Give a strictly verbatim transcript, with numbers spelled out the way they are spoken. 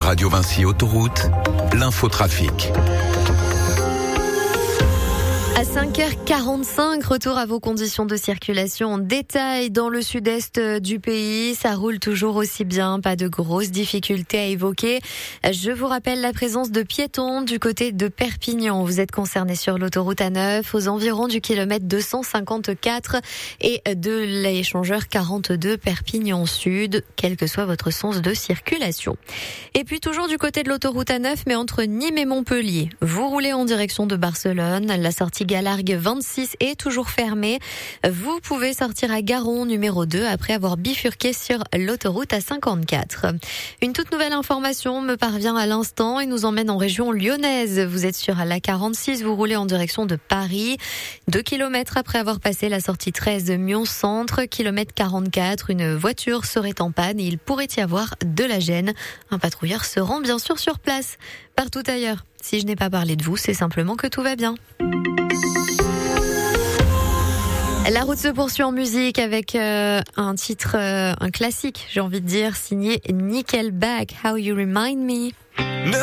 Radio Vinci Autoroute, l'infotrafic. À cinq heures quarante-cinq, retour à vos conditions de circulation en détail dans le sud-est du pays. Ça roule toujours aussi bien, pas de grosses difficultés à évoquer. Je vous rappelle la présence de piétons du côté de Perpignan. Vous êtes concernés sur l'autoroute A neuf aux environs du kilomètre deux cent cinquante-quatre et de l'échangeur quarante-deux Perpignan Sud, quel que soit votre sens de circulation. Et puis toujours du côté de l'autoroute A neuf, mais entre Nîmes et Montpellier. Vous roulez en direction de Barcelone, la sortie Galargue vingt-six est toujours fermée. Vous pouvez sortir à Garon numéro deux après avoir bifurqué sur l'autoroute A cinquante-quatre. Une toute nouvelle information me parvient à l'instant et nous emmène en région lyonnaise. Vous êtes sur l'A quarante-six, vous roulez en direction de Paris. Deux kilomètres après avoir passé la sortie treize de Mion-Centre, kilomètre quarante-quatre, une voiture serait en panne et il pourrait y avoir de la gêne. Un patrouilleur se rend bien sûr sur place. Partout ailleurs, si je n'ai pas parlé de vous, c'est simplement que tout va bien. La route se poursuit en musique avec euh, un titre, euh, un classique, j'ai envie de dire, signé Nickelback, How You Remind Me.